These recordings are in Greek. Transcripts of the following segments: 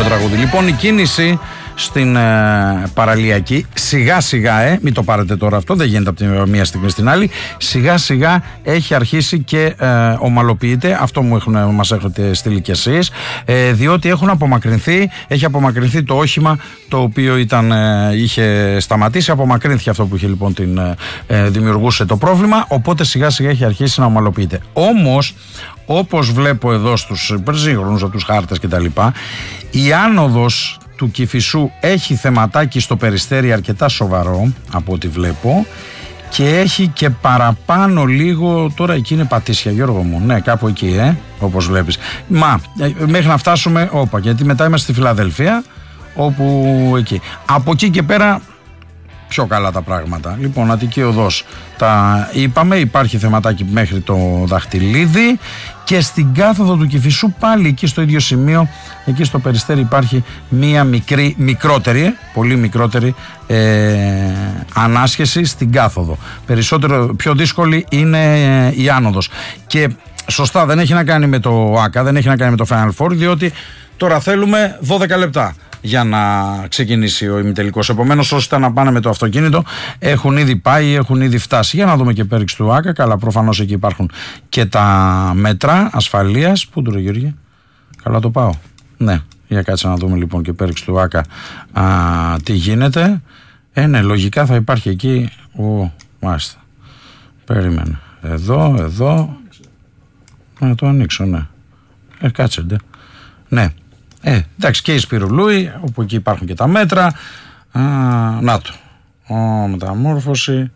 τραγούδι. Λοιπόν, η κίνηση στην παραλιακή σιγά σιγά, μην το πάρετε τώρα αυτό, δεν γίνεται από τη μία στιγμή στην άλλη, σιγά σιγά έχει αρχίσει και ομαλοποιείται. Αυτό μας έχετε στείλει κι εσείς, διότι έχει απομακρυνθεί το όχημα το οποίο είχε σταματήσει, απομακρύνθηκε αυτό που είχε λοιπόν δημιουργούσε το πρόβλημα, οπότε σιγά σιγά έχει αρχίσει να ομαλοποιείται. Όμως, όπως βλέπω εδώ στους περσίγχρονους από τους χάρτες κτλ, η άνοδος του Κηφισού έχει θεματάκι στο Περιστέρι αρκετά σοβαρό από ό,τι βλέπω, και έχει και παραπάνω λίγο, τώρα εκεί είναι Πατήσια, Γιώργο μου, ναι, κάπου εκεί, όπως βλέπεις. Μέχρι να φτάσουμε, γιατί μετά είμαστε στη Φιλαδέλφια, όπου εκεί. Από εκεί και πέρα πιο καλά τα πράγματα. Λοιπόν, Αττική Οδός τα είπαμε, υπάρχει θεματάκι μέχρι το Δαχτυλίδι, και στην κάθοδο του Κηφισού πάλι εκεί στο ίδιο σημείο, εκεί στο Περιστέρι υπάρχει μία μικρότερη, πολύ μικρότερη ανάσχεση στην κάθοδο. Πιο δύσκολη είναι η άνοδος. Και σωστά, δεν έχει να κάνει με το ΆΚΑ, δεν έχει να κάνει με το Final Four, διότι τώρα θέλουμε 12 λεπτά για να ξεκινήσει ο ημιτελικός. Επομένως, όσοι ήταν να πάνε με το αυτοκίνητο έχουν ήδη πάει, έχουν ήδη φτάσει. Για να δούμε και πέριξη του ΆΚΑ. Καλά, προφανώς εκεί υπάρχουν και τα μέτρα ασφαλείας. Πού του ρε Γιώργη? Καλά το πάω. Ναι, για κάτσε να δούμε λοιπόν και πέριξη του ΆΚΑ τι γίνεται. Ναι, λογικά θα υπάρχει εκεί. Μάλιστα. Περίμενε. Εδώ. Να το ανοίξω, ναι. Κάτσε, ναι. Εντάξει, και η Σπυρουλούη, όπου εκεί υπάρχουν και τα μέτρα. Να το. Μεταμόρφωση.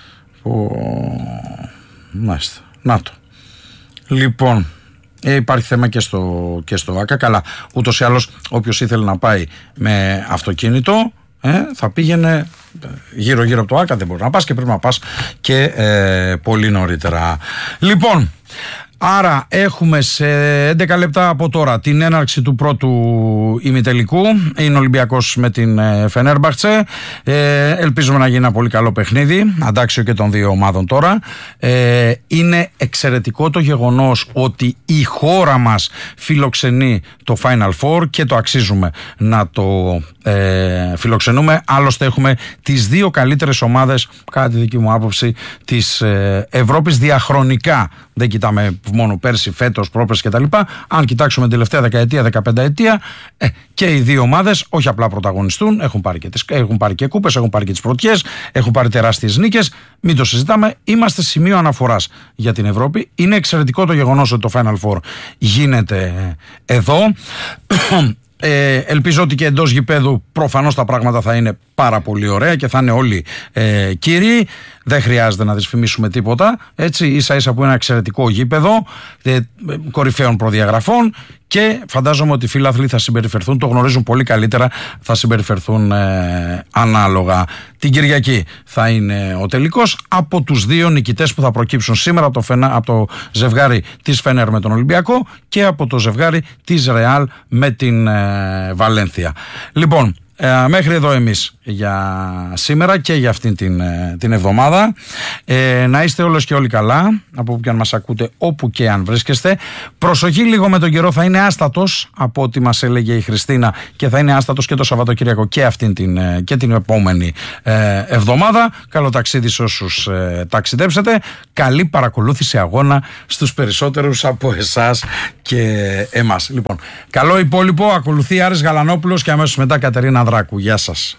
Μάλιστα. Να το. Λοιπόν, υπάρχει θέμα και στο ΆΚΑ. Καλά, ούτως ή άλλως, όποιος ήθελε να πάει με αυτοκίνητο, θα πήγαινε γύρω-γύρω από το ΆΚΑ. Δεν μπορεί να πας και πρέπει να πας και πολύ νωρίτερα. Λοιπόν, άρα έχουμε σε 11 λεπτά από τώρα την έναρξη του πρώτου ημιτελικού. Είναι ο Ολυμπιακός με την Φενέρμπαχτσε. Ελπίζουμε να γίνει ένα πολύ καλό παιχνίδι, αντάξιο και των δύο ομάδων τώρα. Είναι εξαιρετικό το γεγονός ότι η χώρα μας φιλοξενεί το Final Four και το αξίζουμε να το φιλοξενούμε. Άλλωστε έχουμε τις δύο καλύτερες ομάδες, κατά τη δική μου άποψη, της Ευρώπης διαχρονικά. Δεν κοιτάμε μόνο πέρσι, φέτος, πρόπερσι κτλ. Αν κοιτάξουμε την τελευταία δεκαετία, 15 ετία, και οι δύο ομάδες όχι απλά πρωταγωνιστούν, έχουν πάρει και κούπες, έχουν πάρει και τις πρωτιές, έχουν πάρει τεράστιες νίκες. Μην το συζητάμε. Είμαστε σημείο αναφοράς για την Ευρώπη. Είναι εξαιρετικό το γεγονός ότι το Final Four γίνεται εδώ. Ελπίζω ότι και εντός γηπέδου προφανώς τα πράγματα θα είναι πάρα πολύ ωραία και θα είναι όλοι κύριοι. Δεν χρειάζεται να δυσφημίσουμε τίποτα. Έτσι, ίσα ίσα που είναι ένα εξαιρετικό γήπεδο κορυφαίων προδιαγραφών, και φαντάζομαι ότι οι φίλαθλοι θα συμπεριφερθούν, το γνωρίζουν πολύ καλύτερα, θα συμπεριφερθούν ανάλογα. Την Κυριακή θα είναι ο τελικός από τους δύο νικητές που θα προκύψουν σήμερα, από το ζευγάρι της Φενέρ με τον Ολυμπιακό και από το ζευγάρι της Ρεάλ με την Βαλένθια. Λοιπόν, μέχρι εδώ εμείς για σήμερα και για αυτήν την εβδομάδα. Να είστε όλες και όλοι καλά, από όπου και αν μας ακούτε, όπου και αν βρίσκεστε. Προσοχή λίγο με τον καιρό, θα είναι άστατος από ό,τι μας έλεγε η Χριστίνα, και θα είναι άστατος και το Σαββατοκύριακο και αυτήν την επόμενη εβδομάδα. Καλό ταξίδι σε όσους ταξιδέψετε. Καλή παρακολούθηση αγώνα στους περισσότερους από εσάς και εμάς. Λοιπόν, καλό υπόλοιπο. Ακολουθεί Άρης Γαλανόπουλος και αμέσως μετά Κατερίνα Ανδράκου. Γεια σας.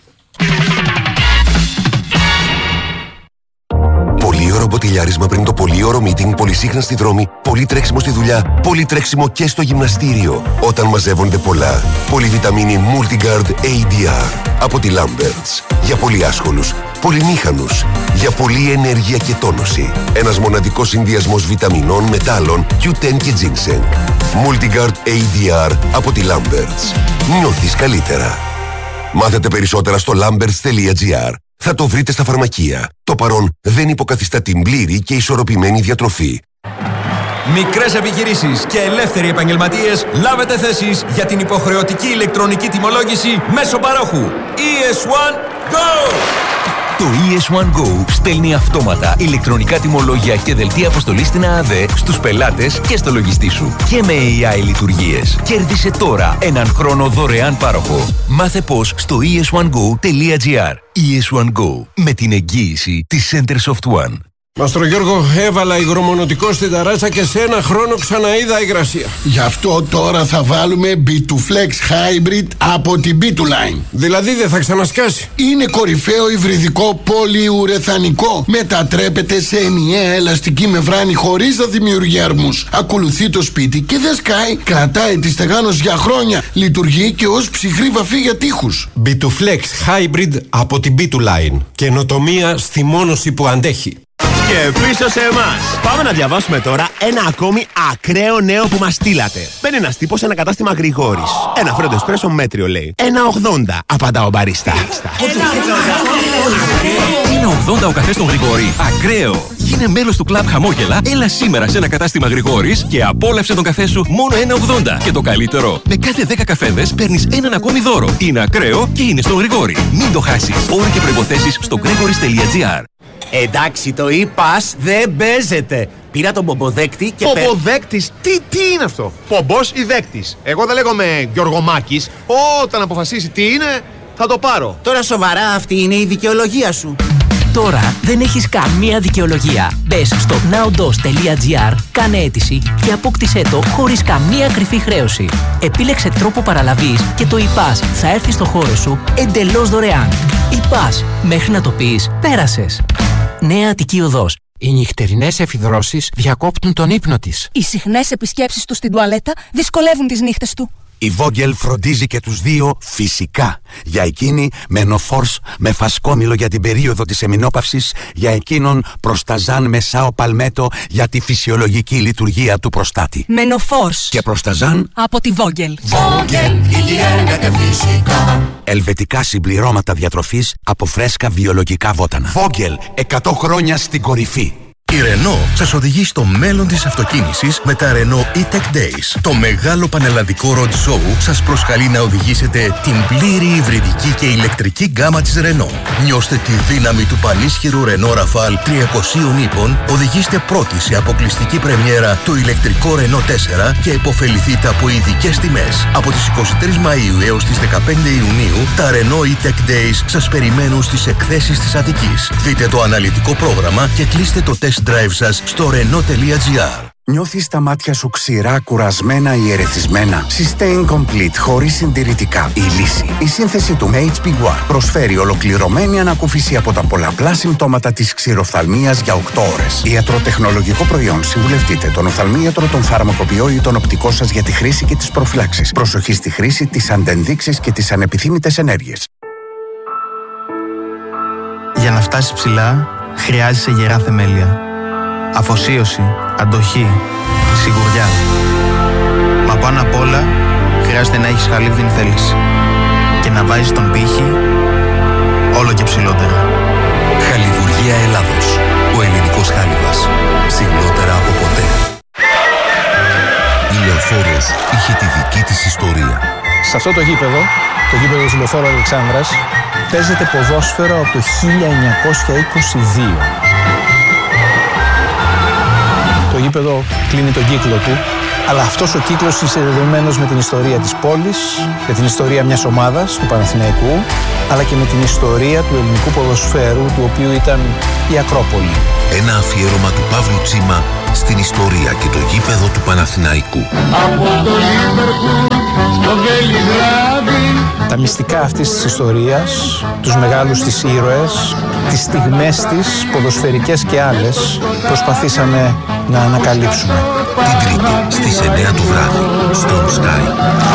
Πολύ ωραίο μποτιλιάρισμα πριν το πολύ ωραίο meeting, πολύ σύγχρονα στη δρόμη, πολύ τρέξιμο στη δουλειά, πολύ τρέξιμο και στο γυμναστήριο. Όταν μαζεύονται πολλά. Πολυβιταμίνη Multigard ADR από τη Lamberts. Για πολύ άσχολους, πολυμήχανους, για πολλή ενέργεια και τόνωση. Ένας μοναδικός συνδυασμός βιταμινών, μετάλλων, Q10 και ginseng. Multigard ADR από τη Lamberts. Νιώθεις καλύτερα. Μάθετε περισσότερα στο lamberts.gr. Θα το βρείτε στα φαρμακεία. Το παρόν δεν υποκαθιστά την πλήρη και ισορροπημένη διατροφή. Μικρές επιχειρήσεις και ελεύθεροι επαγγελματίες, λάβετε θέσεις για την υποχρεωτική ηλεκτρονική τιμολόγηση μέσω παρόχου. ES1 Go! Το ES1 Go στέλνει αυτόματα ηλεκτρονικά τιμολόγια και δελτία αποστολής στην ΑΑΔΕ στους πελάτες και στο λογιστή σου. Και με AI λειτουργίες. Κέρδισε τώρα έναν χρόνο δωρεάν πάροχο. Μάθε πώς στο es1go.gr. ES1 Go. Με την εγγύηση της Centersoft One. Μαστρο Γιώργο, έβαλα υγρομονωτικό στην ταράτσα και σε ένα χρόνο ξαναείδα υγρασία. Γι' αυτό τώρα θα βάλουμε B2Flex Hybrid από την B2Line. Δηλαδή δεν θα ξανασκάσει. Είναι κορυφαίο υβριδικό πολυουρεθανικό. Μετατρέπεται σε ενιαία ελαστική μεμβράνη χωρίς να δημιουργεί αρμούς. Ακολουθεί το σπίτι και δεν σκάει. Κρατάει τη στεγάνωση για χρόνια. Λειτουργεί και ως ψυχρή βαφή για τοίχους. B2Flex Hybrid από την B2Line. Καινοτομία στη μόνωση που αντέχει. Και πίσω σε εμάς. Πάμε να διαβάσουμε τώρα ένα ακόμη ακραίο νέο που μας στείλατε. Μπαίνει ένας τύπος σε ένα κατάστημα Γρηγόρης. Ένα φρέντο εσπρέσο μέτριο λέει. 1,80 απαντά ο μπαρίστα. 1,80 ο καφές στον Γρηγόρη. Ακραίο! Γίνε μέλος του κλαμπ Χαμόγελα. Έλα σήμερα σε ένα κατάστημα Γρηγόρης και απόλαυσε τον καφέ σου μόνο 1,80. Και το καλύτερο, με κάθε 10 καφέδες παίρνεις έναν ακόμη δώρο. Είναι ακραίο και είναι στον Γρηγόρη. Μην το χάσεις. Όροι και προϋποθέσεις στο gregoris.gr. Εντάξει, το e-pass δεν παίζεται. Πήρα τον πομποδέκτη και... Πομποδέκτης? Τι είναι αυτό? Πομπός ή δέκτης? Εγώ δεν λέγομαι Γιωργομάκης. Όταν αποφασίσει τι είναι, θα το πάρω. Τώρα σοβαρά αυτή είναι η δικαιολογία σου? Τώρα δεν έχεις καμία δικαιολογία. Μπες στο nowdos.gr, κάνε αίτηση και απόκτησέ το χωρίς καμία κρυφή χρέωση. Επίλεξε τρόπο παραλαβής και το e-pass θα έρθει στο χώρο σου εντελώς δωρεάν. E-pass, μέχρι να το πεις, πέρασες. Νέα Αττική Οδός. Οι νυχτερινές εφιδρώσεις διακόπτουν τον ύπνο της. Οι συχνές επισκέψεις του στην τουαλέτα δυσκολεύουν τις νύχτες του. Η Vogel φροντίζει και τους δύο φυσικά. Για εκείνη Menopforce με φασκόμηλο για την περίοδο της εμεινόπαυσης, για εκείνον Προσταζάν με Σάο Παλμέτο για τη φυσιολογική λειτουργία του προστάτη. Menopforce και Προσταζάν από τη Vogel. Vogel, υγιεινά φυσικά. Ελβετικά συμπληρώματα διατροφής από φρέσκα βιολογικά βότανα. Vogel, 100 χρόνια στην κορυφή. Η Renault σας οδηγεί στο μέλλον της αυτοκίνησης με τα Renault E-Tech Days. Το μεγάλο πανελλαδικό road show σας προσκαλεί να οδηγήσετε την πλήρη υβριδική και ηλεκτρική γκάμα της Renault. Νιώστε τη δύναμη του πανίσχυρου Renault Rafale 300 ύπων, οδηγήστε πρώτοι σε αποκλειστική πρεμιέρα το ηλεκτρικό Renault 4 και επωφεληθείτε από ειδικές τιμές. Από τις 23 Μαΐου έως τις 15 Ιουνίου, τα Renault E-Tech Days σας περιμένουν στις εκθέσεις της Αττικής. Δείτε το αναλυτικό πρόγραμμα και κλείστε το test drive σας στο renault.gr. Νιώθεις τα μάτια σου ξηρά, κουρασμένα ή ερεθισμένα? Sustain Complete χωρίς συντηρητικά. Η λύση. Η σύνθεση του HP1 προσφέρει ολοκληρωμένη ανακούφιση από τα πολλαπλά συμπτώματα της ξηροφθαλμίας για 8 ώρες. Ιατροτεχνολογικό προϊόν. Συμβουλευτείτε τον οφθαλμίατρο, τον φαρμακοποιό ή τον οπτικό σας για τη χρήση και τις προφυλάξεις. Προσοχή στη χρήση, τις αντενδείξεις και τις ανεπιθύμητες ενέργειες. Για να φτάσει ψηλά, χρειάζεσαι γερά θεμέλια. Αφοσίωση, αντοχή, σιγουριά. Μα πάνω απ' όλα, χρειάζεται να έχεις χαλίβδιν θέληση και να βάζεις τον πύχη όλο και ψηλότερα. Χαλιβουργία Ελλάδος. Ο ελληνικός χάλιβας. Ψηλότερα από ποτέ. Η Λεωφόρος είχε τη δική της ιστορία. Σε αυτό το γήπεδο της Λεωφόρου Αλεξάνδρας, παίζεται ποδόσφαιρο από το 1922. Το γήπεδο κλείνει τον κύκλο του, αλλά αυτός ο κύκλος είναι συνδεδεμένος με την ιστορία της πόλης, με την ιστορία μιας ομάδας, του Παναθηναϊκού, αλλά και με την ιστορία του ελληνικού ποδοσφαίρου, του οποίου ήταν η Ακρόπολη. Ένα αφιέρωμα του Παύλου Τσίμα στην ιστορία και το γήπεδο του Παναθηναϊκού. Από το Λίβερπουλ στο Βελιγράδι. Τα μυστικά αυτής της ιστορίας, τους μεγάλους της ήρωες, τις στιγμές της, ποδοσφαιρικές και άλλες, προσπαθήσαμε να ανακαλύψουμε. Την Τρίτη στις 9 το βράδυ στο Sky.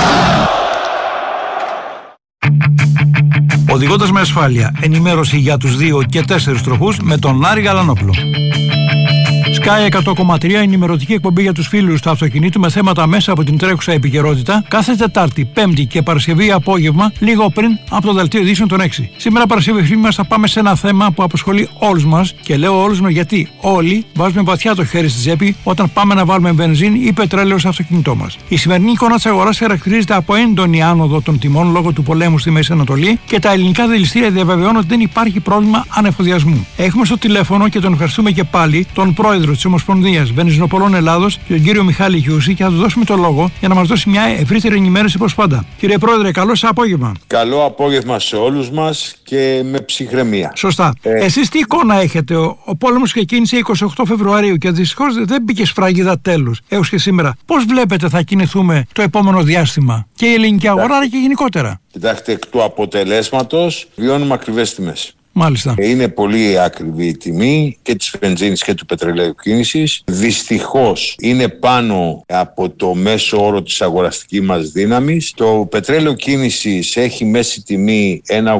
Οδηγώντας με ασφάλεια, ενημέρωση για τους 2 και 4 τροχούς με τον Άρη Γαλανόπουλο. Sky 100,3, ενημερωτική εκπομπή για τους φίλους του αυτοκινήτου με θέματα μέσα από την τρέχουσα επικαιρότητα, κάθε Τετάρτη, Πέμπτη και Παρασκευή απόγευμα, λίγο πριν από το δελτίο ειδήσεων των 6. Σήμερα, Παρασκευή, φίλοι μας, θα πάμε σε ένα θέμα που απασχολεί όλους μας, και λέω όλους μας γιατί όλοι βάζουμε βαθιά το χέρι στη τσέπη όταν πάμε να βάλουμε βενζίνη ή πετρέλαιο στο αυτοκίνητό μας. Η σημερινή εικόνα της αγοράς χαρακτηρίζεται από έντονη άνοδο των τιμών λόγω του πολέμου στη Μέση Ανατολή και τα ελληνικά δηληστήρια διαβεβαιώνουν ότι δεν υπάρχει πρόβλημα ανεφοδιασμού. Έχουμε στο τηλέφωνο και τον ευχαριστούμε και πάλι τον πρόεδρο της Ομοσπονδίας Βενζινοπολών Ελλάδος, τον κύριο Μιχάλη Γιούση, και θα του δώσουμε το λόγο για να μας δώσει μια ευρύτερη ενημέρωση όπως πάντα. Κύριε Πρόεδρε, καλό σας απόγευμα. Καλό απόγευμα σε όλους μας και με ψυχραιμία. Σωστά. Εσείς τι εικόνα έχετε? Ο πόλεμος ξεκίνησε 28 Φεβρουαρίου και δυστυχώς δεν μπήκε σφραγίδα τέλους έως και σήμερα. Πώς βλέπετε θα κινηθούμε το επόμενο διάστημα και η ελληνική αγορά, αλλά και γενικότερα? Κοιτάξτε, εκ του αποτελέσματος βιώνουμε ακριβές τιμές. Μάλιστα. Είναι πολύ ακριβή η τιμή και της βενζίνης και του πετρελαίου κίνησης. Δυστυχώς είναι πάνω από το μέσο όρο της αγοραστικής μας δύναμης. Το πετρέλαιο κίνησης έχει μέση τιμή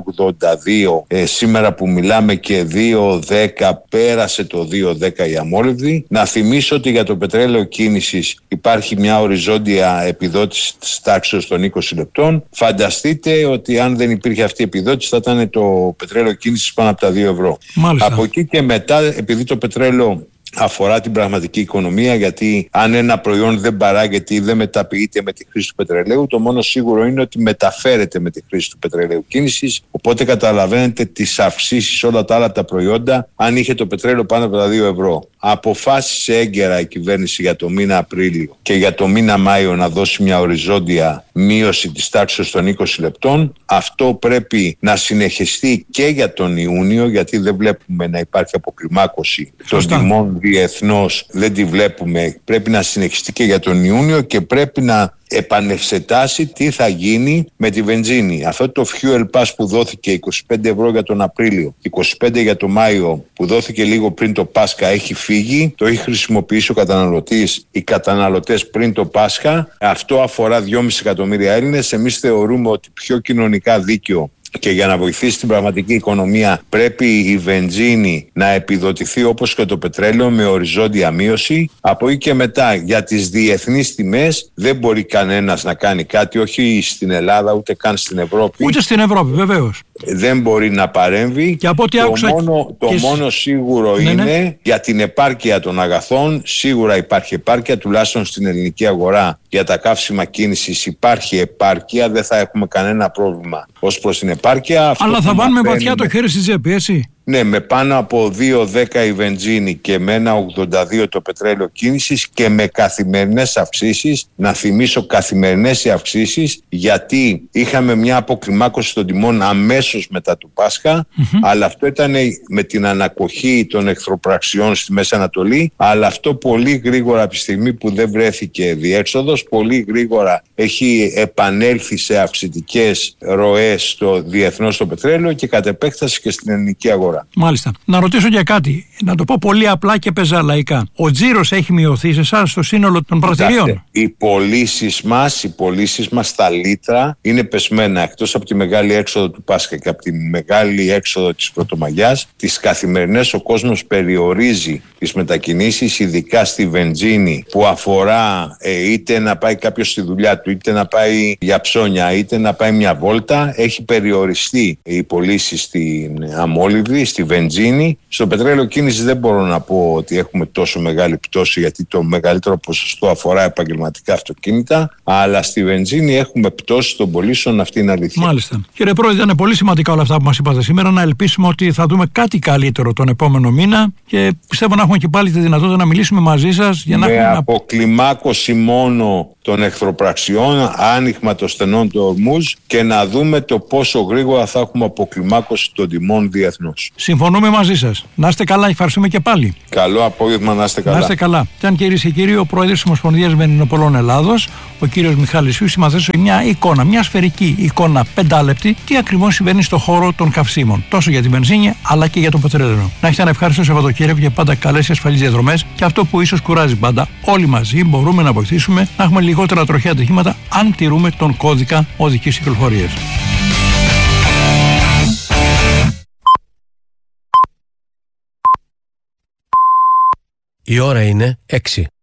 1,82, σήμερα που μιλάμε, και 2,10, πέρασε το 2,10 η αμόλυβδη. Να θυμίσω ότι για το πετρέλαιο κίνησης υπάρχει μια οριζόντια επιδότηση της τάξης των 20 λεπτών. Φανταστείτε ότι αν δεν υπήρχε αυτή η επιδότηση θα ήταν το πετρέλαιο κίνησης πάνω από τα 2 ευρώ. Μάλιστα. Από εκεί και μετά, επειδή το πετρέλαιο αφορά την πραγματική οικονομία, γιατί αν ένα προϊόν δεν παράγεται ή δεν μεταποιείται με τη χρήση του πετρελαίου, το μόνο σίγουρο είναι ότι μεταφέρεται με τη χρήση του πετρελαίου κίνησης. Οπότε καταλαβαίνετε τις αυξήσεις όλα τα άλλα τα προϊόντα αν είχε το πετρέλαιο πάνω από τα 2 ευρώ. Αποφάσισε έγκαιρα η κυβέρνηση για το μήνα Απρίλιο και για το μήνα Μάιο να δώσει μια οριζόντια μείωση της τάξης των 20 λεπτών. Αυτό πρέπει να συνεχιστεί και για τον Ιούνιο, γιατί δεν βλέπουμε να υπάρχει αποκλιμάκωση των τιμών διεθνώς, δεν τη βλέπουμε. Πρέπει να συνεχιστεί και για τον Ιούνιο και πρέπει να επανεξετάσει τι θα γίνει με τη βενζίνη. Αυτό το fuel pass που δόθηκε 25 ευρώ για τον Απρίλιο, 25 για τον Μάιο, που δόθηκε λίγο πριν το Πάσχα, έχει φύγει. Το έχει χρησιμοποιήσει ο καταναλωτής, οι καταναλωτές πριν το Πάσχα. Αυτό αφορά 2,5 εκατομμύρια Έλληνες. Εμείς θεωρούμε ότι πιο κοινωνικά δίκαιο και για να βοηθήσει την πραγματική οικονομία πρέπει η βενζίνη να επιδοτηθεί όπως και το πετρέλαιο με οριζόντια μείωση. Από εκεί και μετά, για τις διεθνείς τιμές δεν μπορεί κανένας να κάνει κάτι, όχι στην Ελλάδα ούτε καν στην Ευρώπη. Ούτε στην Ευρώπη, βεβαίως. Δεν μπορεί να παρέμβει. Και από ό,τι άκουσα, το μόνο σίγουρο είναι για την επάρκεια των αγαθών. Σίγουρα υπάρχει επάρκεια, τουλάχιστον στην ελληνική αγορά. Για τα καύσιμα κίνησης υπάρχει επάρκεια, δεν θα έχουμε κανένα πρόβλημα ως προς την επάρκεια. Αλλά θα βάλουμε βαθιά το χέρι στη τσέπη, έτσι. Ναι, με πάνω από 2,10 η βενζίνη και με 1,82 το πετρέλαιο κίνησης και με καθημερινές αυξήσεις. Να θυμίσω, καθημερινές οι αυξήσεις, γιατί είχαμε μια αποκλιμάκωση των τιμών αμέσως μετά το Πάσχα, αλλά αυτό ήταν με την ανακοχή των εχθροπραξιών στη Μέση Ανατολή, αλλά αυτό πολύ γρήγορα, από τη στιγμή που δεν βρέθηκε διέξοδος, πολύ γρήγορα έχει επανέλθει σε αυξητικές ροές στο διεθνώς το πετρέλαιο και κατ' επέκταση και στην ελληνική αγορά. Μάλιστα. Να ρωτήσω για κάτι, να το πω πολύ απλά και πεζαλαϊκά. Ο τζίρος έχει μειωθεί σε εσάς στο σύνολο των πρατηριών? Οι πωλήσεις μας στα λίτρα είναι πεσμένα, εκτός από τη μεγάλη έξοδο του Πάσχα και από τη μεγάλη έξοδο της Πρωτομαγιάς. Τις καθημερινές ο κόσμος περιορίζει τις μετακινήσεις, ειδικά στη βενζίνη, που αφορά είτε να πάει κάποιος στη δουλειά του, είτε να πάει για ψώνια, είτε να πάει μια βόλτα. Έχει περιοριστεί οι πωλήσεις στην αμόλυβδη, στη βενζίνη. Στο πετρέλαιο κίνησης δεν μπορώ να πω ότι έχουμε τόσο μεγάλη πτώση, γιατί το μεγαλύτερο ποσοστό αφορά επαγγελματικά αυτοκίνητα, αλλά στη βενζίνη έχουμε πτώση των πωλήσεων, αυτή είναι αλήθεια. Μάλιστα. Κύριε Πρόεδρε, ήταν πολύ σημαντικά όλα αυτά που μας είπατε σήμερα. Να ελπίσουμε ότι θα δούμε κάτι καλύτερο τον επόμενο μήνα και πιστεύω να έχουμε και πάλι τη δυνατότητα να μιλήσουμε μαζί σας για να έχουμε αποκλιμάκωση μόνο των εχθροπραξιών, άνοιγμα των στενών του Ορμούζ και να δούμε το πόσο γρήγορα θα έχουμε αποκλιμάκωση των τιμών διεθνώς. Συμφωνούμε μαζί σας. Να είστε καλά, ευχαριστούμε και πάλι. Καλό απόγευμα, να είστε καλά. Να είστε καλά. Ήταν, κυρίες και κύριοι, ο Πρόεδρος της Ομοσπονδίας Βενζινοπολών Ελλάδος, ο κύριος Μιχάλης Γιούση, μας έδωσε μια εικόνα, μια σφαιρική εικόνα 5 λεπτή, τι ακριβώς συμβαίνει στο χώρο των καυσίμων, τόσο για τη βενζίνη αλλά και για το πετρέλαιο. Να έχετε ένα ευχάριστο Σαββατοκύριακο και πάντα καλές και ασφαλείς διαδρομές, και αυτό που ίσως κουράζει πάντα, όλοι μαζί μπορούμε να βοηθήσουμε να έχουμε λιγότερα τροχαία ατυχήματα αν τηρούμε τον κώδικα οδικής κυκλοφορίας. Η ώρα είναι 6.